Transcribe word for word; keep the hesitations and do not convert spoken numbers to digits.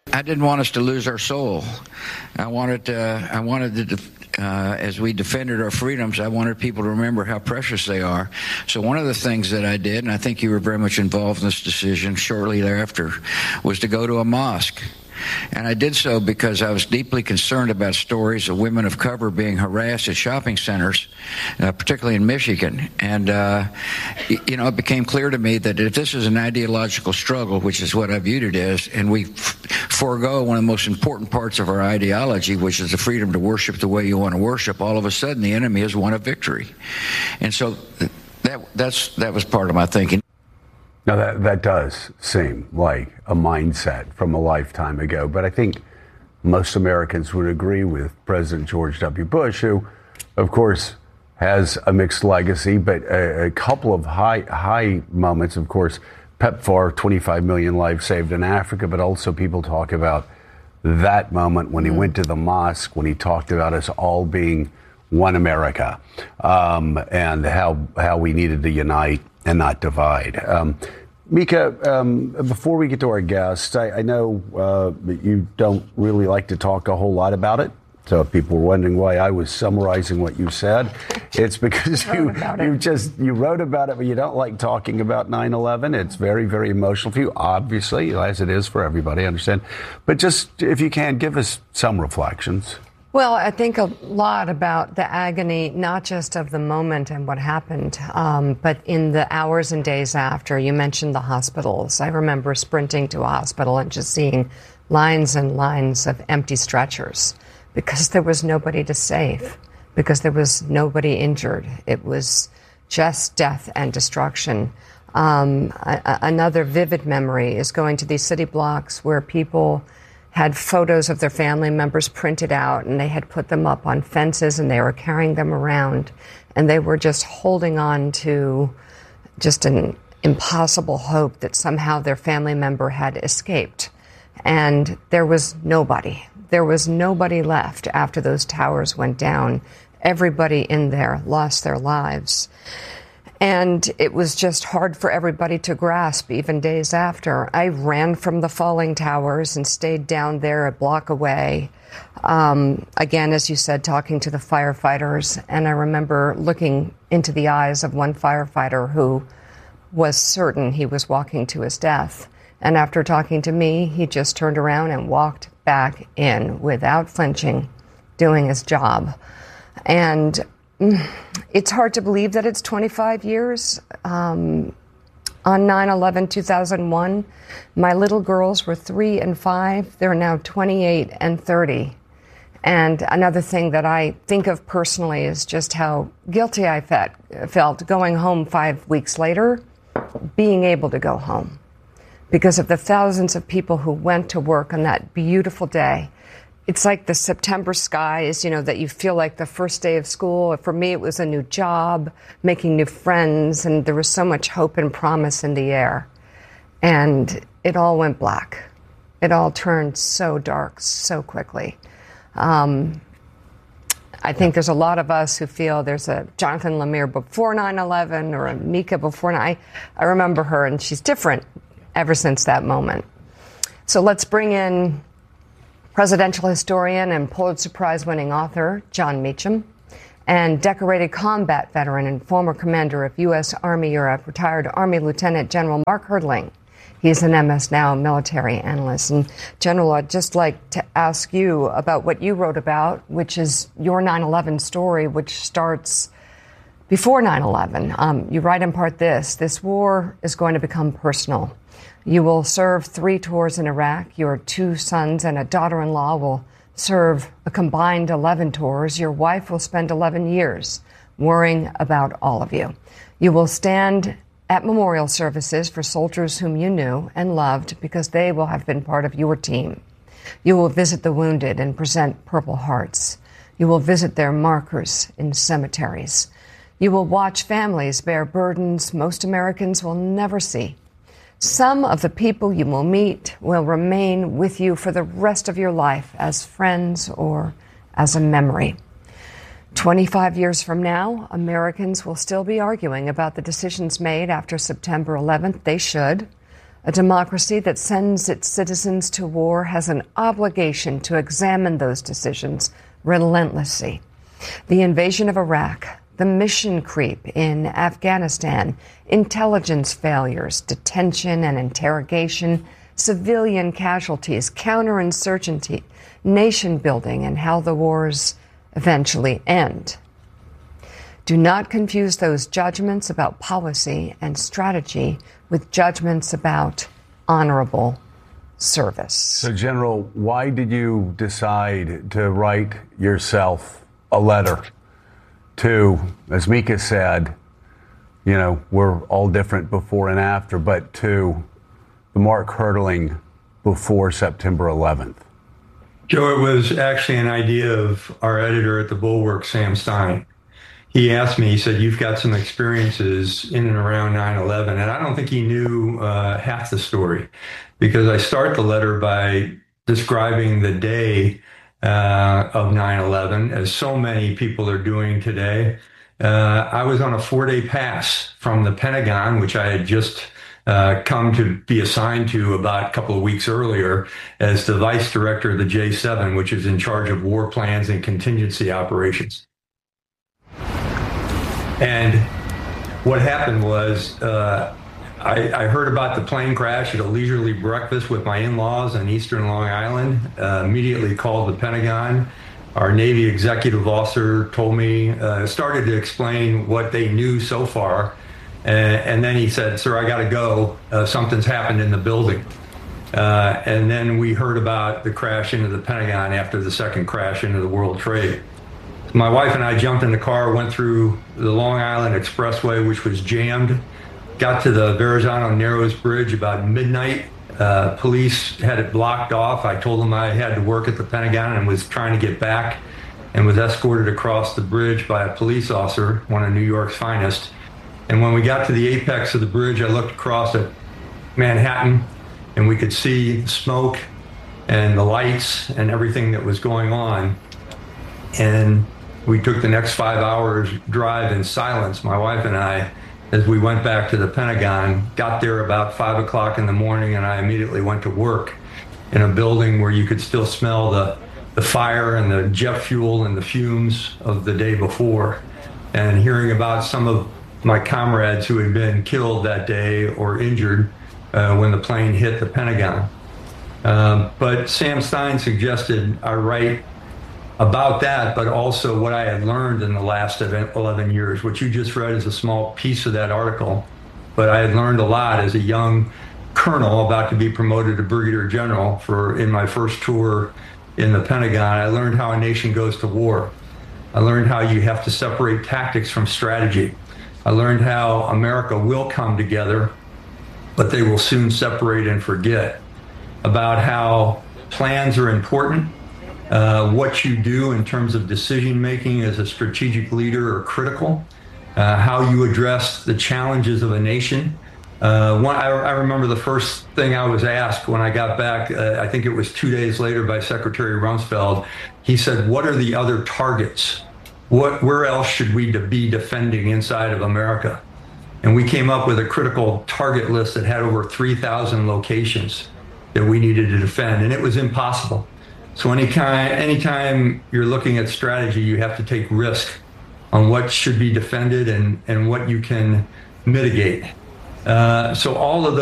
I didn't want us to lose our soul. I wanted, uh, I wanted to, uh, as we defended our freedoms, I wanted people to remember how precious they are. So one of the things that I did, and I think you were very much involved in this decision shortly thereafter, was to go to a mosque. And I did so because I was deeply concerned about stories of women of color being harassed at shopping centers, uh, particularly in Michigan. And, uh, you know, it became clear to me that if this is an ideological struggle, which is what I viewed it as, and we f- forego one of the most important parts of our ideology, which is the freedom to worship the way you want to worship, all of a sudden the enemy has won a victory. And so that that's that was part of my thinking. Now, that, that does seem like a mindset from a lifetime ago, but I think most Americans would agree with President George W. Bush, who, of course, has a mixed legacy, but a, a couple of high high moments, of course, PEPFAR, twenty-five million lives saved in Africa, but also people talk about that moment when he mm. went to the mosque, when he talked about us all being one America, um, and how how we needed to unite and not divide. Um, Mika, um, before we get to our guest, I, I know uh, that you don't really like to talk a whole lot about it. So if people were wondering why I was summarizing what you said, it's because you you just you wrote about it, but you don't like talking about nine eleven. It's very, very emotional for you, obviously, as it is for everybody, I understand. But just, if you can, give us some reflections. Well, I think a lot about the agony, not just of the moment and what happened, um, but in the hours and days after. You mentioned the hospitals. I remember sprinting to a hospital and just seeing lines and lines of empty stretchers because there was nobody to save, because there was nobody injured. It was just death and destruction. Um, a- another vivid memory is going to these city blocks where people had photos of their family members printed out, and they had put them up on fences, and they were carrying them around, and they were just holding on to just an impossible hope that somehow their family member had escaped. And there was nobody. There was nobody left after those towers went down. Everybody in there lost their lives. And it was just hard for everybody to grasp, even days after. I ran from the falling towers and stayed down there a block away. Um, again, as you said, talking to the firefighters. And I remember looking into the eyes of one firefighter who was certain he was walking to his death. And after talking to me, he just turned around and walked back in without flinching, doing his job. And it's hard to believe that it's twenty-five years. Um, on nine eleven two thousand one, my little girls were three and five. They're now twenty-eight and thirty. And another thing that I think of personally is just how guilty I felt, felt going home five weeks later, being able to go home because of the thousands of people who went to work on that beautiful day. It's like the September skies, you know, that you feel like the first day of school. For me, it was a new job, making new friends, and there was so much hope and promise in the air. And it all went black. It all turned so dark so quickly. Um, I think there's a lot of us who feel there's a Jonathan Lemire before nine eleven or a Mika before nine. I remember her, and she's different ever since that moment. So let's bring in presidential historian and Pulitzer Prize-winning author Jon Meacham, and decorated combat veteran and former commander of U S. Army Europe, retired Army Lieutenant General Mark Herdling. He's an M S Now military analyst. And General, I'd just like to ask you about what you wrote about, which is your nine eleven story, which starts before nine eleven. Um, you write in part this: this war is going to become personal. You will serve three tours in Iraq. Your two sons and a daughter-in-law will serve a combined eleven tours. Your wife will spend eleven years worrying about all of you. You will stand at memorial services for soldiers whom you knew and loved because they will have been part of your team. You will visit the wounded and present Purple Hearts. You will visit their markers in cemeteries. You will watch families bear burdens most Americans will never see. Some of the people you will meet will remain with you for the rest of your life as friends or as a memory. twenty-five years from now, Americans will still be arguing about the decisions made after September eleventh. They should. A democracy that sends its citizens to war has an obligation to examine those decisions relentlessly. The invasion of Iraq, the mission creep in Afghanistan, intelligence failures, detention and interrogation, civilian casualties, counterinsurgency, nation building, and how the wars eventually end. Do not confuse those judgments about policy and strategy with judgments about honorable service. So, General, why did you decide to write yourself a letter to, as Mika said, you know, we're all different before and after, but to the Mark Hertling before September eleventh? Joe, it was actually an idea of our editor at the Bulwark, Sam Stein. He asked me, he said, you've got some experiences in and around nine eleven. And I don't think he knew uh, half the story, because I start the letter by describing the day uh, of nine eleven, as so many people are doing today. Uh, I was on a four-day pass from the Pentagon, which I had just uh, come to be assigned to about a couple of weeks earlier as the vice director of the J seven, which is in charge of war plans and contingency operations. And what happened was uh, I, I heard about the plane crash at a leisurely breakfast with my in-laws in Eastern Long Island, uh, immediately called the Pentagon. Our Navy executive officer told me, uh, started to explain what they knew so far. And, and then he said, sir, I got to go. Uh, something's happened in the building. Uh, and then we heard about the crash into the Pentagon after the second crash into the World Trade. My wife and I jumped in the car, went through the Long Island Expressway, which was jammed, got to the Verrazano Narrows Bridge about midnight. Uh, police had it blocked off. I told them I had to work at the Pentagon and was trying to get back, and was escorted across the bridge by a police officer, one of New York's finest. And when we got to the apex of the bridge, I looked across at Manhattan, and we could see the smoke and the lights and everything that was going on. And we took the next five hours drive in silence, my wife and I, as we went back to the Pentagon. Got there about five o'clock in the morning, and I immediately went to work in a building where you could still smell the, the fire and the jet fuel and the fumes of the day before. And hearing about some of my comrades who had been killed that day or injured uh, when the plane hit the Pentagon. Um, but Sam Stein suggested I write about that, but also what I had learned in the last eleven years. What you just read is a small piece of that article, but I had learned a lot as a young colonel about to be promoted to brigadier general for in my first tour in the Pentagon. I learned how a nation goes to war. I learned how you have to separate tactics from strategy. I learned how America will come together, but they will soon separate and forget. About how plans are important. Uh, what you do in terms of decision making as a strategic leader are critical. Uh, how you address the challenges of a nation. Uh, one, I, I remember the first thing I was asked when I got back, uh, I think it was two days later, by Secretary Rumsfeld. He said, what are the other targets? What, where else should we be defending inside of America? And we came up with a critical target list that had over three thousand locations that we needed to defend, and it was impossible. So anytime, anytime you're looking at strategy, you have to take risk on what should be defended and, and what you can mitigate. Uh, so all of